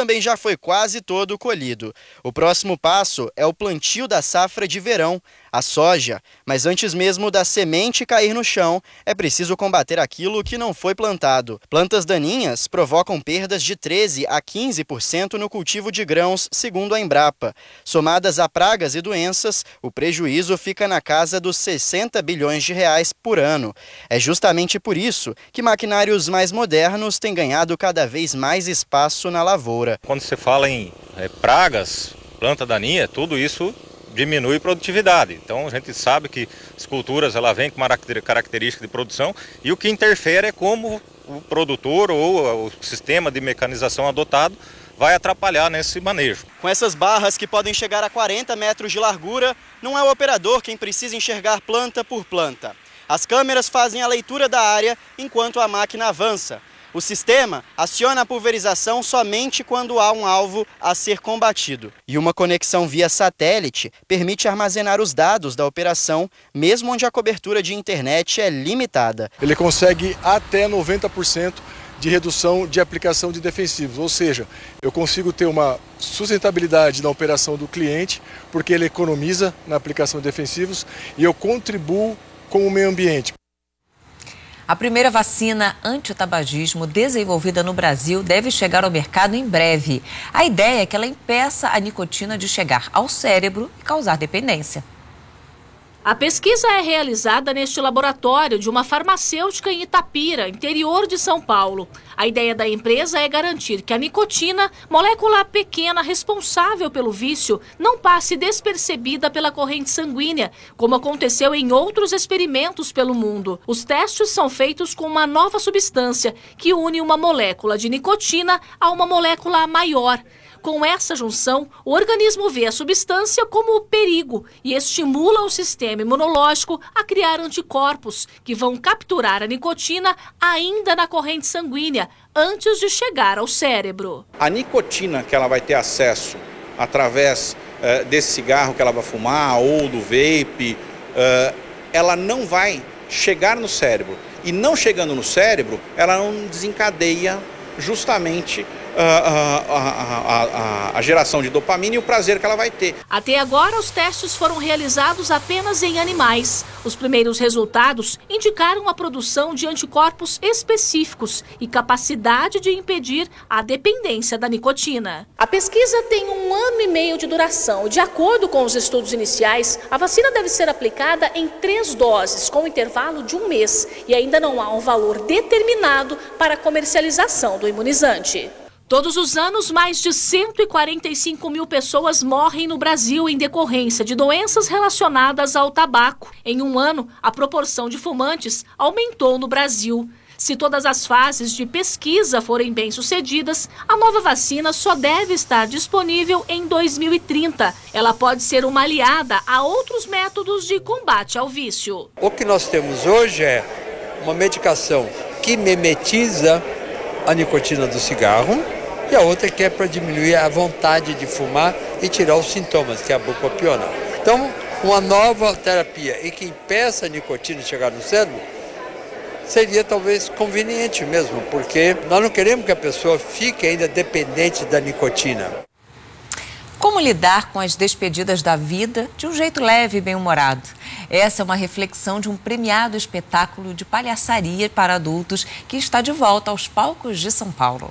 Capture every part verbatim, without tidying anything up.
também já foi quase todo colhido. O próximo passo é o plantio da safra de verão, a soja. Mas antes mesmo da semente cair no chão, é preciso combater aquilo que não foi plantado. Plantas daninhas provocam perdas de treze a quinze por cento no cultivo de grãos, segundo a Embrapa. Somadas a pragas e doenças, o prejuízo fica na casa dos sessenta bilhões de reais por ano. É justamente por isso que maquinários mais modernos têm ganhado cada vez mais espaço na lavoura. Quando você fala em é, pragas, planta daninha, tudo isso diminui produtividade. Então a gente sabe que as culturas ela vem com uma característica de produção e o que interfere é como o produtor ou o sistema de mecanização adotado vai atrapalhar nesse manejo. Com essas barras que podem chegar a quarenta metros de largura, não é o operador quem precisa enxergar planta por planta. As câmeras fazem a leitura da área enquanto a máquina avança. O sistema aciona a pulverização somente quando há um alvo a ser combatido. E uma conexão via satélite permite armazenar os dados da operação, mesmo onde a cobertura de internet é limitada. Ele consegue até noventa por cento de redução de aplicação de defensivos, ou seja, eu consigo ter uma sustentabilidade na operação do cliente, porque ele economiza na aplicação de defensivos e eu contribuo com o meio ambiente. A primeira vacina anti-tabagismo desenvolvida no Brasil deve chegar ao mercado em breve. A ideia é que ela impeça a nicotina de chegar ao cérebro e causar dependência. A pesquisa é realizada neste laboratório de uma farmacêutica em Itapira, interior de São Paulo. A ideia da empresa é garantir que a nicotina, molécula pequena responsável pelo vício, não passe despercebida pela corrente sanguínea, como aconteceu em outros experimentos pelo mundo. Os testes são feitos com uma nova substância que une uma molécula de nicotina a uma molécula maior. Com essa junção, o organismo vê a substância como perigo e estimula o sistema imunológico a criar anticorpos que vão capturar a nicotina ainda na corrente sanguínea, antes de chegar ao cérebro. A nicotina que ela vai ter acesso através uh, desse cigarro que ela vai fumar ou do vape, uh, ela não vai chegar no cérebro. E não chegando no cérebro, ela não desencadeia justamente A, a, a, a, a geração de dopamina e o prazer que ela vai ter. Até agora, os testes foram realizados apenas em animais. Os primeiros resultados indicaram a produção de anticorpos específicos e capacidade de impedir a dependência da nicotina. A pesquisa tem um ano e meio de duração. De acordo com os estudos iniciais, a vacina deve ser aplicada em três doses, com intervalo de um mês. E ainda não há um valor determinado para a comercialização do imunizante. Todos os anos, mais de cento e quarenta e cinco mil pessoas morrem no Brasil em decorrência de doenças relacionadas ao tabaco. Em um ano, a proporção de fumantes aumentou no Brasil. Se todas as fases de pesquisa forem bem-sucedidas, a nova vacina só deve estar disponível em dois mil e trinta. Ela pode ser uma aliada a outros métodos de combate ao vício. O que nós temos hoje é uma medicação que mimetiza a nicotina do cigarro, e a outra que é para diminuir a vontade de fumar e tirar os sintomas, que é a bupropiona. Então, uma nova terapia e que impeça a nicotina de chegar no cérebro seria talvez conveniente mesmo, porque nós não queremos que a pessoa fique ainda dependente da nicotina. Como lidar com as despedidas da vida de um jeito leve e bem-humorado? Essa é uma reflexão de um premiado espetáculo de palhaçaria para adultos que está de volta aos palcos de São Paulo.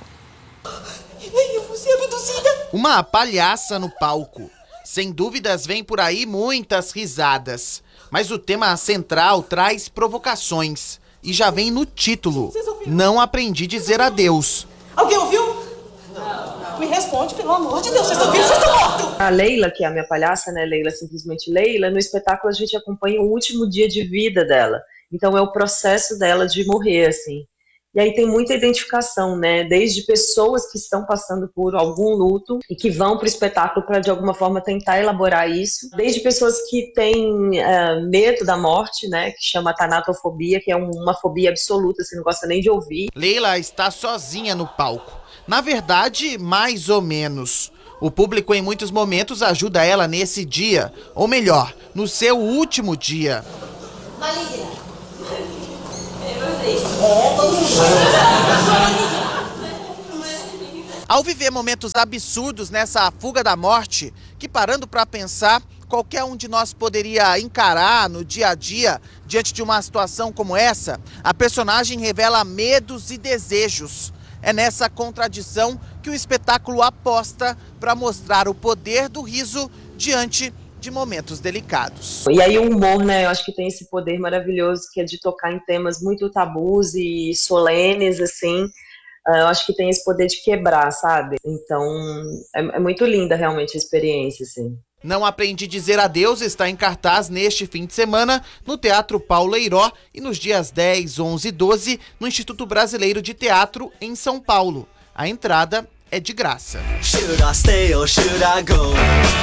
Eu vou ser abduzida. Uma palhaça no palco. Sem dúvidas vem por aí muitas risadas. Mas o tema central traz provocações. E já vem no título. Não aprendi a dizer adeus. Alguém ouviu? Não. Me responde, pelo amor de Deus. Vocês estão vivos, vocês estão mortos. A Leila, que é a minha palhaça, né? Leila, simplesmente Leila. No espetáculo a gente acompanha o último dia de vida dela. Então é o processo dela de morrer, assim. E aí tem muita identificação, né? Desde pessoas que estão passando por algum luto e que vão para o espetáculo para de alguma forma tentar elaborar isso. Desde pessoas que têm uh, medo da morte, né? Que chama tanatofobia, que é um, uma fobia absoluta, você não gosta nem de ouvir. Leila está sozinha no palco. Na verdade, mais ou menos. O público em muitos momentos ajuda ela nesse dia, ou melhor, no seu último dia. Maria. Ao viver momentos absurdos nessa fuga da morte, que parando para pensar, qualquer um de nós poderia encarar no dia a dia, diante de uma situação como essa, a personagem revela medos e desejos. É nessa contradição que o espetáculo aposta para mostrar o poder do riso diante de momentos delicados. E aí o humor, né, eu acho que tem esse poder maravilhoso que é de tocar em temas muito tabus e solenes, assim. Eu acho que tem esse poder de quebrar, sabe? Então, é, é muito linda realmente a experiência, assim. Não Aprendi a Dizer Adeus está em cartaz neste fim de semana no Teatro Paulo Eiró e nos dias dez, onze e doze no Instituto Brasileiro de Teatro em São Paulo. A entrada é de graça. Should I stay or should I go?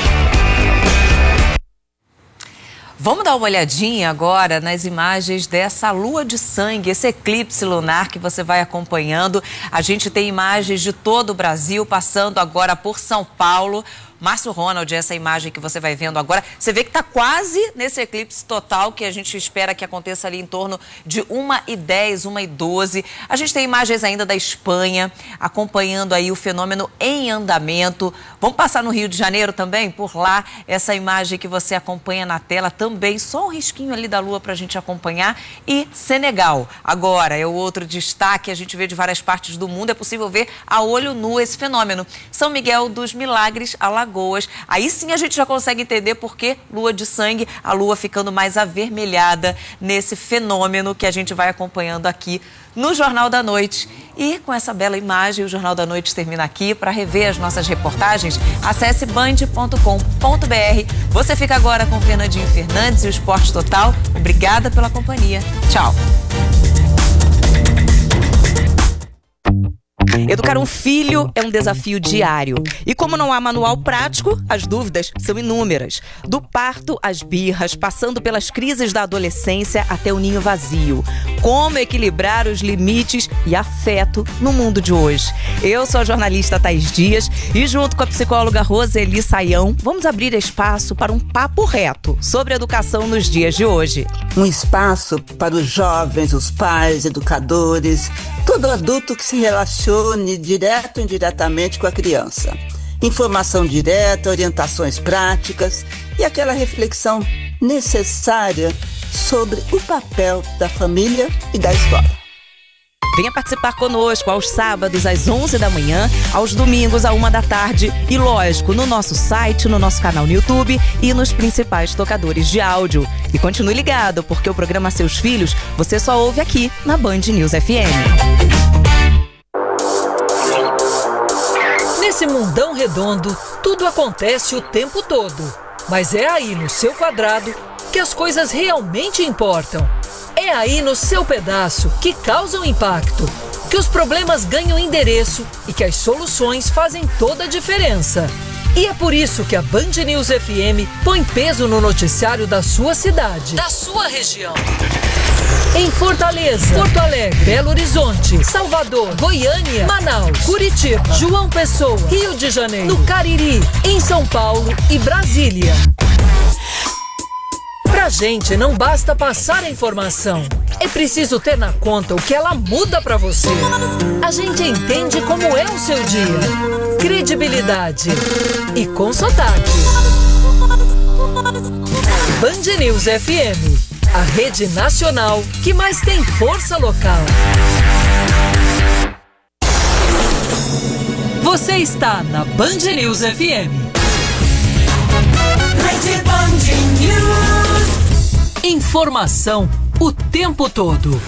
Vamos dar uma olhadinha agora nas imagens dessa lua de sangue, esse eclipse lunar que você vai acompanhando. A gente tem imagens de todo o Brasil, passando agora por São Paulo. Márcio Ronald, essa imagem que você vai vendo agora, você vê que está quase nesse eclipse total que a gente espera que aconteça ali em torno de uma e dez, uma e doze. A gente tem imagens ainda da Espanha, acompanhando aí o fenômeno em andamento. Vamos passar no Rio de Janeiro também? Por lá, essa imagem que você acompanha na tela também, só um risquinho ali da lua para a gente acompanhar. E Senegal, agora é o outro destaque, a gente vê de várias partes do mundo, é possível ver a olho nu esse fenômeno. São Miguel dos Milagres, Alagoas. Aí sim a gente já consegue entender por que lua de sangue, a lua ficando mais avermelhada nesse fenômeno que a gente vai acompanhando aqui no Jornal da Noite. E com essa bela imagem, o Jornal da Noite termina aqui. Para rever as nossas reportagens, acesse band ponto com ponto br. Você fica agora com Fernandinho Fernandes e o Esporte Total. Obrigada pela companhia. Tchau. Educar um filho é um desafio diário. E como não há manual prático, as dúvidas são inúmeras. Do parto às birras, passando pelas crises da adolescência até o ninho vazio. Como equilibrar os limites e afeto no mundo de hoje? Eu sou a jornalista Thaís Dias e junto com a psicóloga Roseli Saião, vamos abrir espaço para um papo reto sobre educação nos dias de hoje. Um espaço para os jovens, os pais, educadores, todo adulto que se relacione direto ou indiretamente com a criança. Informação direta, orientações práticas e aquela reflexão necessária sobre o papel da família e da escola. Venha participar conosco aos sábados às onze da manhã, aos domingos à uma da tarde e, lógico, no nosso site, no nosso canal no YouTube e nos principais tocadores de áudio. E continue ligado, porque o programa Seus Filhos você só ouve aqui na Band News F M. Nesse mundão redondo, tudo acontece o tempo todo. Mas é aí no seu quadrado que as coisas realmente importam. É aí no seu pedaço que causam impacto, que os problemas ganham endereço e que as soluções fazem toda a diferença. E é por isso que a Band News F M põe peso no noticiário da sua cidade, da sua região. Em Fortaleza, Porto Alegre, Belo Horizonte, Salvador, Goiânia, Manaus, Curitiba, João Pessoa, Rio de Janeiro, no Cariri, em São Paulo e Brasília. Pra gente não basta passar a informação, é preciso ter na conta o que ela muda pra você. A gente entende como é o seu dia, credibilidade e com sotaque. Band News F M, a rede nacional que mais tem força local. Você está na Band News F M. Rede Band News. Informação o tempo todo.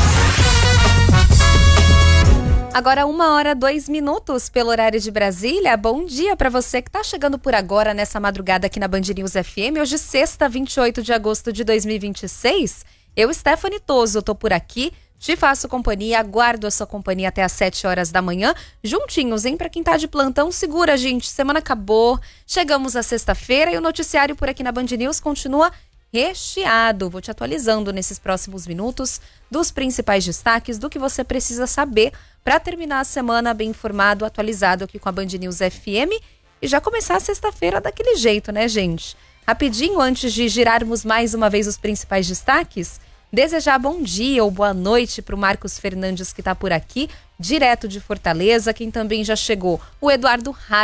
Agora uma hora, dois minutos pelo horário de Brasília. Bom dia para você que está chegando por agora nessa madrugada aqui na Band News F M. Hoje, sexta, vinte e oito de agosto de dois mil e vinte e seis. Eu, Stephanie Toso, tô por aqui, te faço companhia, aguardo a sua companhia até às sete horas da manhã. Juntinhos, hein? Para quem tá de plantão, segura, gente. Semana acabou, chegamos à sexta-feira e o noticiário por aqui na Band News continua recheado. Vou te atualizando nesses próximos minutos dos principais destaques do que você precisa saber para terminar a semana bem informado, atualizado aqui com a Band News F M e já começar a sexta-feira daquele jeito, né, gente? Rapidinho, antes de girarmos mais uma vez os principais destaques, desejar bom dia ou boa noite para o Marcos Fernandes, que está por aqui, direto de Fortaleza. Quem também já chegou, o Eduardo Har